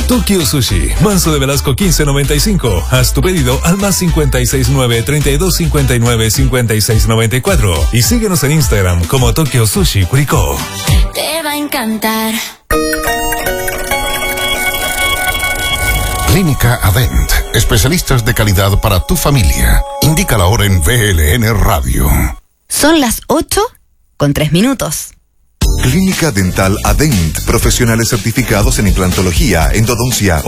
Tokyo Sushi, Manso de Velasco 1595. Haz tu pedido al más 569-3259-5694 y síguenos en Instagram como Tokyo Sushi Curicó. Te va a encantar. Clínica Adent, especialistas de calidad para tu familia. Indica la hora en VLN Radio. Son las 8:03. Clínica Dental Adent, profesionales certificados en implantología, endodoncia,